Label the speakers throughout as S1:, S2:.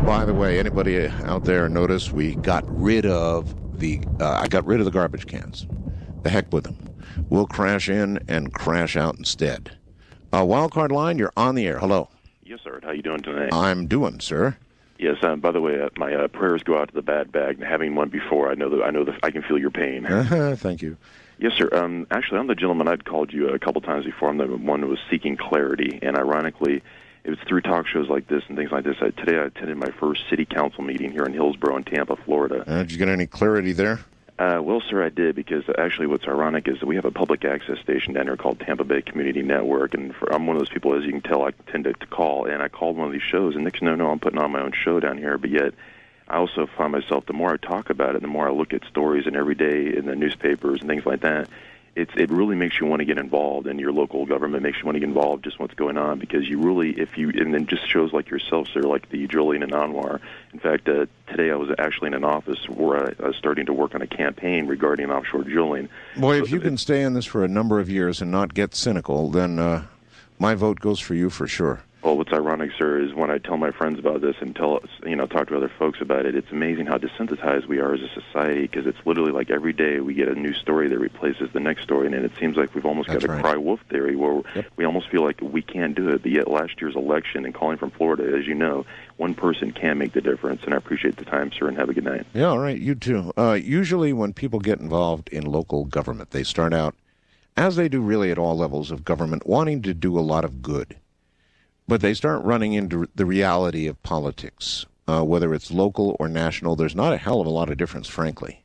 S1: by the way, anybody out there notice we got rid of I got rid of the garbage cans. The heck with them. We'll crash in and crash out instead. Wildcard line, you're on the air. Hello.
S2: Yes, sir. How you doing tonight?
S1: I'm doing, sir.
S2: Yes. By the way, my prayers go out to the bad bag. Having one before, I know that I can feel your pain.
S1: Thank you.
S2: Yes, sir. Actually, I'm the gentleman I'd called you a couple times before. I'm the one who was seeking clarity, and ironically, it was through talk shows like this and things like this. Today, I attended my first city council meeting here in Hillsborough in Tampa, Florida.
S1: Did you get any clarity there?
S2: Well, sir, I did, because actually what's ironic is that we have a public access station down here called Tampa Bay Community Network, and I'm one of those people, as you can tell, I tend to call, and I called one of these shows, and next thing you know, I'm putting on my own show down here, but yet I also find myself, the more I talk about it, the more I look at stories and every day in the newspapers and things like that, it really makes you want to get involved, and your local government makes you want to get involved just what's going on, because you really, and then just shows like yourself, sir, like the Julian and Anwar. In fact, today I was actually in an office where I was starting to work on a campaign regarding offshore drilling.
S1: Boy, if you can stay in this for a number of years and not get cynical, then my vote goes for you for sure.
S2: Well, what's ironic, sir, is when I tell my friends about this and talk to other folks about it, it's amazing how desensitized we are as a society, because it's literally like every day we get a new story that replaces the next story, and it seems like we've almost got a cry wolf theory where we almost feel like we can't do it. But yet last year's election, and calling from Florida, as you know, one person can make the difference, and I appreciate the time, sir, and have a good night.
S1: Yeah, all right, you too. Usually when people get involved in local government, they start out, as they do really at all levels of government, wanting to do a lot of good. But they start running into the reality of politics, whether it's local or national. There's not a hell of a lot of difference, frankly.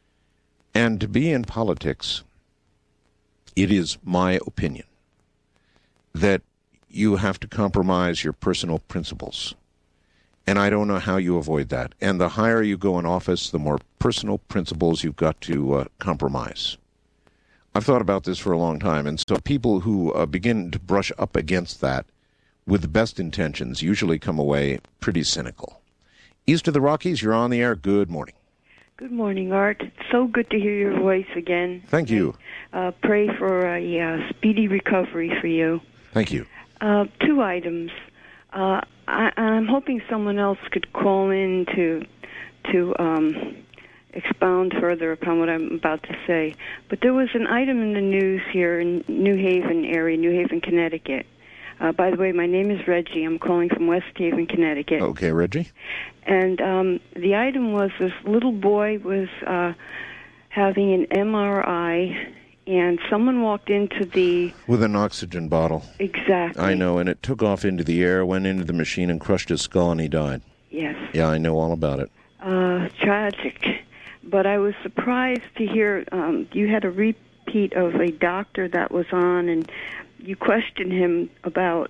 S1: And to be in politics, it is my opinion that you have to compromise your personal principles. And I don't know how you avoid that. And the higher you go in office, the more personal principles you've got to compromise. I've thought about this for a long time, and so people who begin to brush up against that with the best intentions usually come away pretty cynical. East of the Rockies, you're on the air. Good morning.
S3: Good morning, Art. It's so good to hear your voice again.
S1: Thank you.
S3: Pray for a speedy recovery for you.
S1: Thank you.
S3: 2 items. I'm hoping someone else could call in to expound further upon what I'm about to say. But there was an item in the news here in New Haven area, New Haven, Connecticut. By the way, my name is Reggie. I'm calling from West Haven, Connecticut.
S1: Okay, Reggie.
S3: And the item was this little boy was having an MRI, and someone walked into
S1: with an oxygen bottle.
S3: Exactly.
S1: I know, and it took off into the air, went into the machine, and crushed his skull, and he died.
S3: Yes.
S1: Yeah, I know all about it.
S3: Tragic. But I was surprised to hear you had a repeat of a doctor that was on, and you questioned him about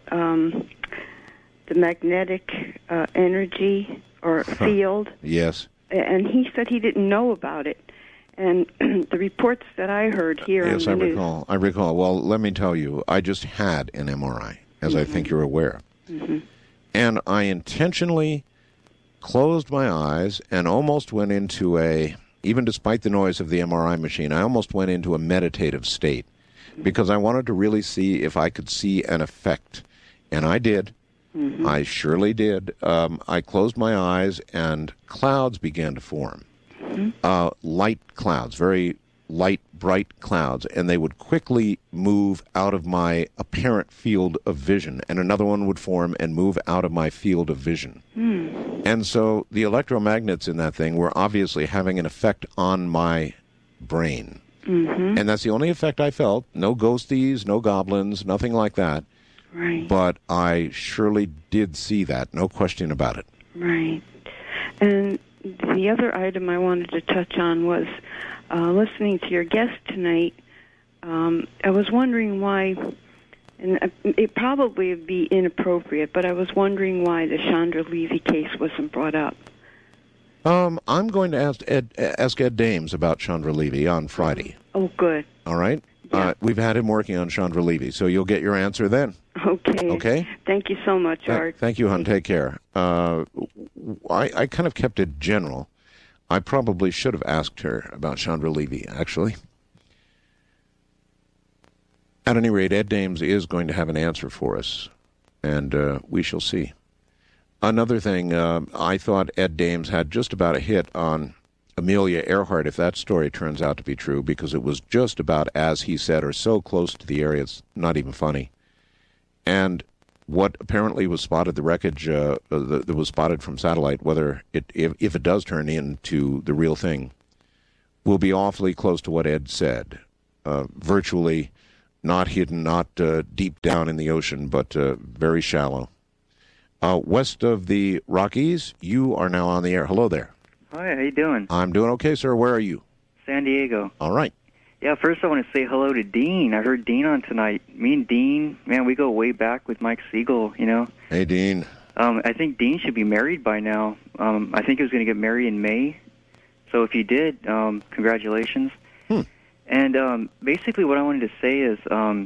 S3: the magnetic energy or field.
S1: Yes.
S3: And he said he didn't know about it. And the reports that I heard here
S1: yes,
S3: on the news...
S1: Yes, I recall. Well, let me tell you, I just had an MRI, as I think you're aware. Mm-hmm. And I intentionally closed my eyes and almost went into even despite the noise of the MRI machine, I almost went into a meditative state, because I wanted to really see if I could see an effect. And I did. Mm-hmm. I surely did. I closed my eyes, and clouds began to form. Mm-hmm. Light clouds, very light, bright clouds, and they would quickly move out of my apparent field of vision, and another one would form and move out of my field of vision. Mm. And so the electromagnets in that thing were obviously having an effect on my brain. Mm-hmm. And that's the only effect I felt. No ghosties, no goblins, nothing like that.
S3: Right.
S1: But I surely did see that, no question about it.
S3: Right. And the other item I wanted to touch on was listening to your guest tonight. I was wondering why, and it probably would be inappropriate, but I was wondering why the Chandra Levy case wasn't brought up.
S1: I'm going to ask Ed Dames about Chandra Levy on Friday.
S3: Oh, good.
S1: All right? Yeah. We've had him working on Chandra Levy, so you'll get your answer then.
S3: Okay.
S1: Okay?
S3: Thank you so much, Art.
S1: Thank you, hon. Take care. I kind of kept it general. I probably should have asked her about Chandra Levy, actually. At any rate, Ed Dames is going to have an answer for us, and we shall see. Another thing, I thought Ed Dames had just about a hit on Amelia Earhart, if that story turns out to be true, because it was just about as he said, or so close to the area, it's not even funny. And what apparently was spotted, the wreckage that was spotted from satellite, whether if it does turn into the real thing, will be awfully close to what Ed said. Virtually not hidden, not deep down in the ocean, but very shallow. West of the Rockies, you are now on the air. Hello there.
S4: Hi, how you doing?
S1: I'm doing okay, sir. Where are you?
S4: San Diego.
S1: All right.
S4: Yeah, first I want to say hello to Dean. I heard Dean on tonight. Me and Dean, man, we go way back with Mike Siegel, you know.
S1: Hey, Dean.
S4: I think Dean should be married by now. I think he was going to get married in May. So if you did, congratulations. And basically what I wanted to say is,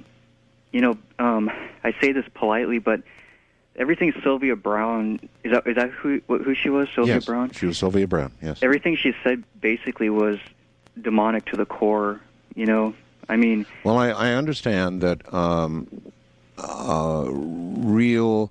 S4: I say this politely, but everything Sylvia Brown, is that who she was, Sylvia Brown?
S1: Yes, she was Sylvia Brown, yes.
S4: Everything she said basically was demonic to the core, you know? I mean...
S1: Well, I understand that real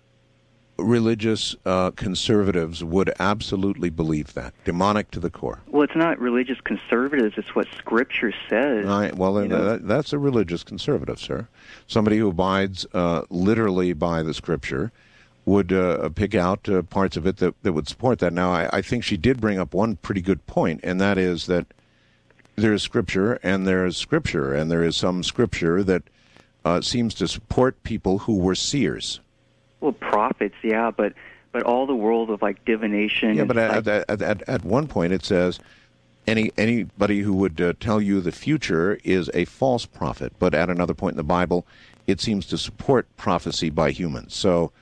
S1: religious conservatives would absolutely believe that. Demonic to the core.
S4: Well, it's not religious conservatives, it's what Scripture says.
S1: That's a religious conservative, sir. Somebody who abides literally by the Scripture would pick out parts of it that would support that. Now, I think she did bring up one pretty good point, and that is that there's Scripture, and there's Scripture, and there is some Scripture that seems to support people who were seers.
S4: Well, prophets, yeah, but all the world of like divination.
S1: Yeah, but at one point it says anybody who would tell you the future is a false prophet. But at another point in the Bible, it seems to support prophecy by humans. So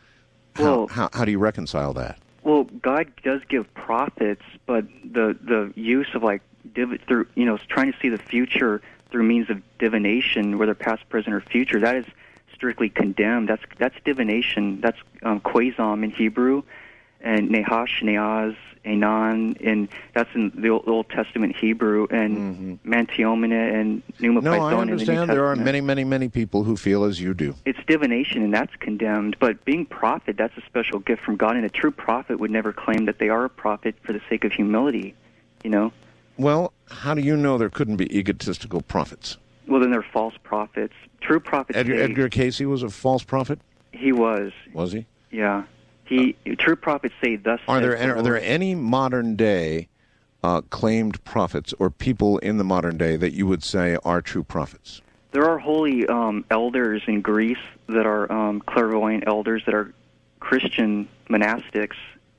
S1: how do you reconcile that?
S4: Well, God does give prophets, but the use of like through trying to see the future through means of divination, whether past, present, or future, that is strictly condemned. That's divination. That's quasam in Hebrew, and Nehash, Neaz, Anan, and that's in the Old Testament Hebrew, and Mantiomene and Pneumopaizon.
S1: No, I understand. There are many, many, many people who feel as you do.
S4: It's divination, and that's condemned. But being prophet, that's a special gift from God, and a true prophet would never claim that they are a prophet for the sake of humility, you know?
S1: Well, how do you know there couldn't be egotistical prophets?
S4: Well, then they're false prophets. True prophets.
S1: Edgar Casey was a false prophet?
S4: He was.
S1: Was he?
S4: Yeah. True prophets say thus.
S1: Are there any modern day claimed prophets or people in the modern day that you would say are true prophets?
S4: There are holy elders in Greece that are clairvoyant elders that are Christian monastics,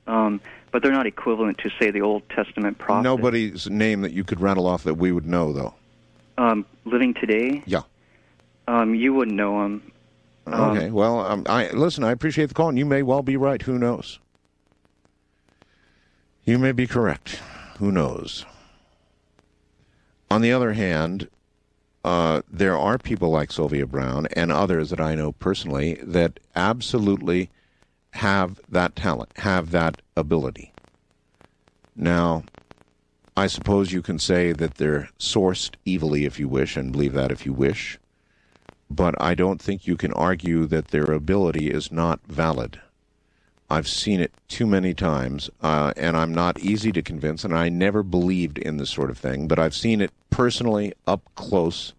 S4: but they're not equivalent to, say, the Old Testament prophets.
S1: Nobody's name that you could rattle off that we would know, though.
S4: Living today?
S1: Yeah.
S4: You wouldn't know him.
S1: Okay. Well, I appreciate the call, and you may well be right. Who knows? You may be correct. Who knows? On the other hand, there are people like Sylvia Brown and others that I know personally that absolutely have that talent, have that ability. Now, I suppose you can say that they're sourced evilly if you wish, and believe that if you wish, but I don't think you can argue that their ability is not valid. I've seen it too many times, and I'm not easy to convince, and I never believed in this sort of thing, but I've seen it personally up close,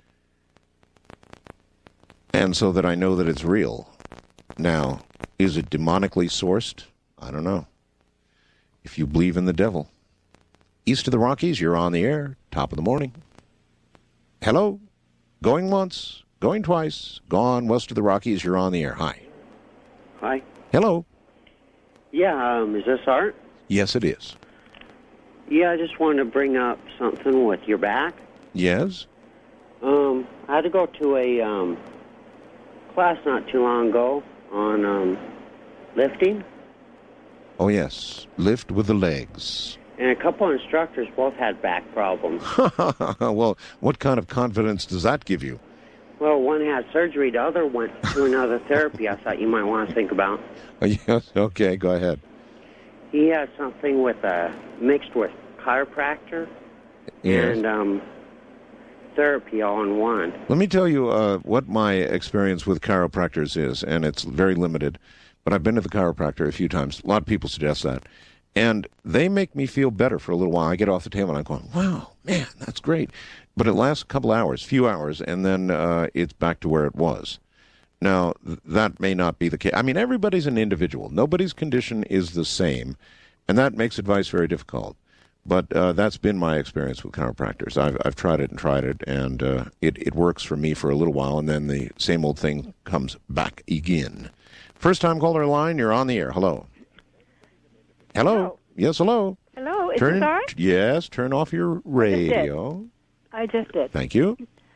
S1: and so that I know that it's real. Now, is it demonically sourced? I don't know. If you believe in the devil. East of the Rockies, you're on the air, top of the morning. Hello? Going once, going twice, gone west of the Rockies, you're on the air. Hi.
S5: Hi.
S1: Hello.
S5: Yeah, is this Art?
S1: Yes, it is.
S5: Yeah, I just wanted to bring up something with your back.
S1: Yes?
S5: I had to go to a class not too long ago on lifting.
S1: Oh, yes. Lift with the legs.
S5: And a couple of instructors both had back problems.
S1: Well, what kind of confidence does that give you?
S5: Well, one had surgery, the other went to another therapy I thought you might want to think about.
S1: Yes, okay, go ahead.
S5: He had something with mixed with chiropractor and therapy all in one.
S1: Let me tell you what my experience with chiropractors is, and it's very limited, but I've been to the chiropractor a few times. A lot of people suggest that. And they make me feel better for a little while. I get off the table and I'm going, wow, man, that's great. But it lasts a couple hours, few hours, and then it's back to where it was. Now, that may not be the case. I mean, everybody's an individual. Nobody's condition is the same, and that makes advice very difficult. But that's been my experience with chiropractors. I've tried it, and it works for me for a little while, and then the same old thing comes back again. First-time caller line, you're on the air. Hello. Hello. Yes, hello.
S6: Hello, is this on?
S1: Yes, turn off your radio.
S6: I just did.
S1: Thank you.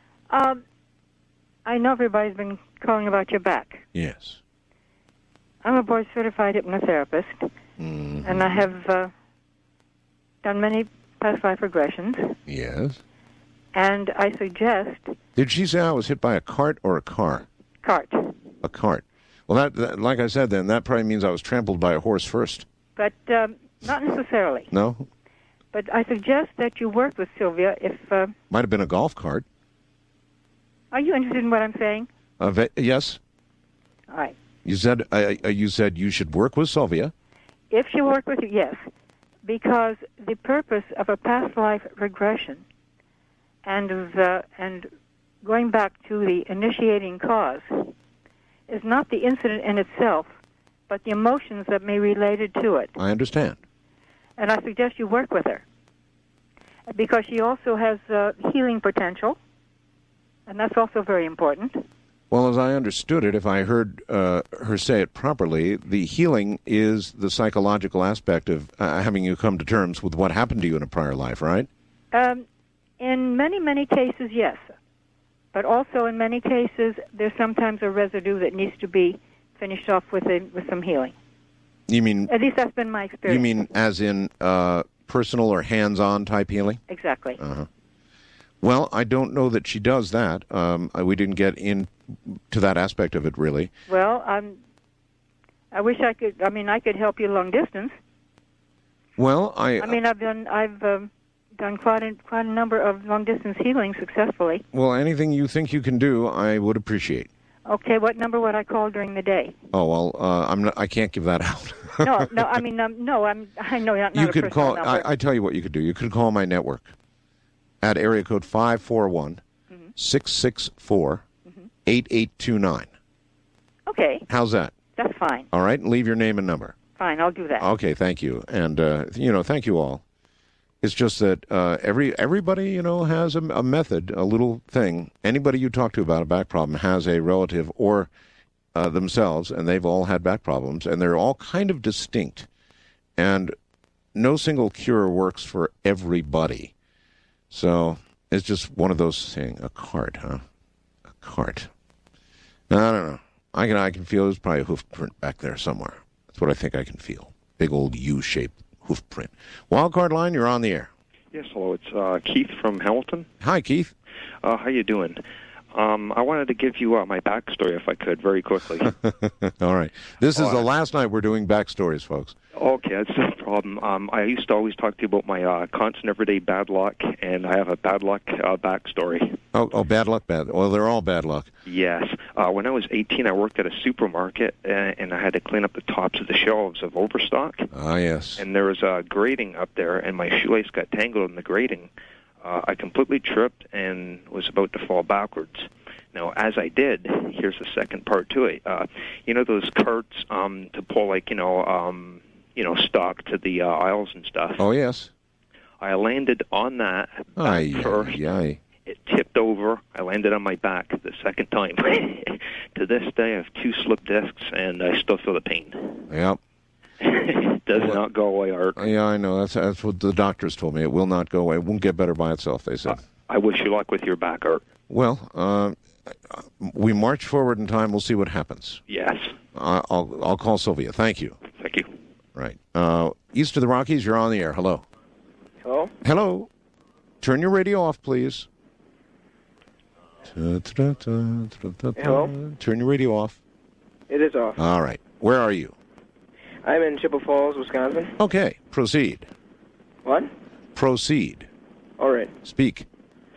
S6: I know everybody's been calling about your back.
S1: Yes.
S6: I'm a board-certified hypnotherapist, and I have done many past life regressions.
S1: Yes.
S6: And I suggest...
S1: Did she say I was hit by a cart or a car?
S6: Cart.
S1: A cart. Well, that like I said then, that probably means I was trampled by a horse first.
S6: But not necessarily.
S1: No?
S6: But I suggest that you work with Sylvia if...
S1: Might have been a golf cart.
S6: Are you interested in what I'm saying?
S1: Yes.
S6: All right.
S1: You said you should work with Sylvia.
S6: If she work with you, yes. Because the purpose of a past life regression and going back to the initiating cause is not the incident in itself, but the emotions that may be related to it.
S1: I understand.
S6: And I suggest you work with her because she also has healing potential, and that's also very important.
S1: Well, as I understood it, if I heard her say it properly, the healing is the psychological aspect of having you come to terms with what happened to you in a prior life, right?
S6: In many, many cases, yes. But also in many cases, there's sometimes a residue that needs to be finished off with some healing.
S1: You mean...
S6: At least that's been my experience.
S1: You mean as in personal or hands-on type healing?
S6: Exactly.
S1: Uh-huh. Well, I don't know that she does that. We didn't get into that aspect of it, really.
S6: Well, I wish I could. I mean, I could help you long distance.
S1: Well,
S6: I've done quite a number of long distance healing successfully.
S1: Well, anything you think you can do, I would appreciate.
S6: Okay, what number would I call during the day?
S1: Oh well, I can't give that out.
S6: No. I mean, no. I know not
S1: you
S6: a
S1: could call.
S6: number.
S1: I tell you what you could do. You could call my network at area code 541-664-8829.
S6: Okay.
S1: How's that?
S6: That's fine.
S1: All right, and leave your name and number.
S6: Fine, I'll do that.
S1: Okay, thank you, and thank you all. It's just that everybody, has a method, a little thing. Anybody you talk to about a back problem has a relative or themselves, and they've all had back problems, and they're all kind of distinct. And no single cure works for everybody. So it's just one of those things. A cart, huh? A cart. I don't know. I can feel there's probably a hoof print back there somewhere. That's what I think I can feel. Big old U-shaped hoof print. Wildcard line, you're on the air.
S7: Yes, hello. It's Keith from Hamilton.
S1: Hi, Keith.
S7: How you doing? I wanted to give you my backstory, if I could, very quickly.
S1: All right. This is the last night we're doing backstories, folks.
S7: Okay, that's no problem. I used to always talk to you about my constant everyday bad luck, and I have a bad luck backstory.
S1: Oh, bad luck, bad. Well, they're all bad luck.
S7: Yes. When I was 18, I worked at a supermarket, and I had to clean up the tops of the shelves of Overstock.
S1: Ah, yes.
S7: And there was a grating up there, and my shoelace got tangled in the grating. I completely tripped and was about to fall backwards. Now, as I did, here's the second part to it. Those carts to pull, stock to the aisles and stuff.
S1: Oh, yes.
S7: I landed on that back first. It tipped over. I landed on my back the second time. To this day, I have 2 slip discs, and I still feel the pain.
S1: Yep.
S7: It does not go away, Art.
S1: Yeah, I know. That's what the doctors told me. It will not go away. It won't get better by itself, they said.
S7: I wish you luck with your back, Art.
S1: Well, we march forward in time. We'll see what happens.
S7: Yes.
S1: I'll call Sylvia. Thank you.
S7: Thank you.
S1: Right. East of the Rockies, you're on the air. Hello.
S8: Hello?
S1: Hello. Turn your radio off, please.
S8: Hello?
S1: Turn your radio off.
S8: It is off.
S1: All right. Where are you?
S8: I'm in Chippewa Falls, Wisconsin.
S1: Okay. Proceed.
S8: What?
S1: Proceed.
S8: All right.
S1: Speak.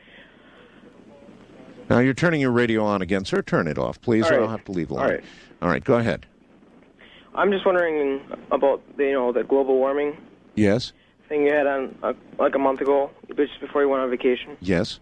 S1: Now, you're turning your radio on again, sir. Turn it off, please, or I'll have to leave the line.
S8: All right.
S1: All right. Go ahead.
S8: I'm just wondering about the global warming
S1: Yes.
S8: thing you had on like a month ago, just before you went on vacation.
S1: Yes.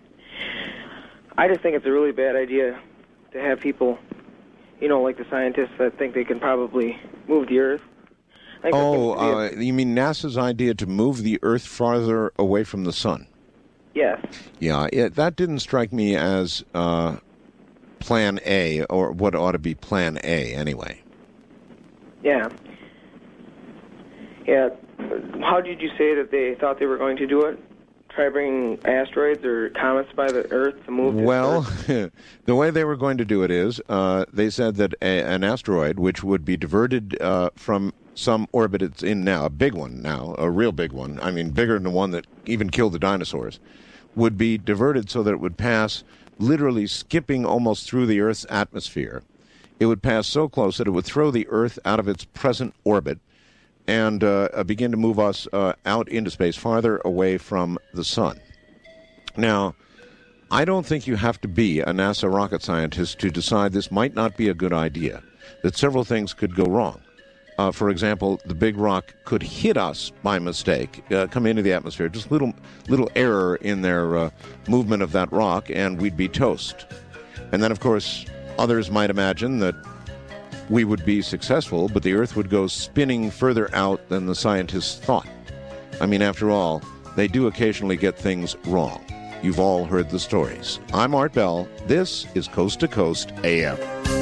S8: I just think it's a really bad idea to have people, like the scientists that think they can probably move the Earth.
S1: You mean NASA's idea to move the Earth farther away from the sun?
S8: Yes.
S1: Yeah, that didn't strike me as Plan A, or what ought to be Plan A anyway.
S8: Yeah. Yeah. How did you say that they thought they were going to do it? Try bringing asteroids or comets by the Earth to move the Earth?
S1: The way they were going to do it is, they said that an asteroid, which would be diverted from some orbit it's in now, a big one now, a real big one, I mean bigger than the one that even killed the dinosaurs, would be diverted so that it would pass literally skipping almost through the Earth's atmosphere. It would pass so close that it would throw the Earth out of its present orbit and begin to move us out into space, farther away from the sun. Now, I don't think you have to be a NASA rocket scientist to decide this might not be a good idea, that several things could go wrong. For example, the big rock could hit us by mistake, come into the atmosphere, just little error in their movement of that rock, and we'd be toast. And then, of course, others might imagine that we would be successful, but the Earth would go spinning further out than the scientists thought. I mean, after all, they do occasionally get things wrong. You've all heard the stories. I'm Art Bell. This is Coast to Coast AM.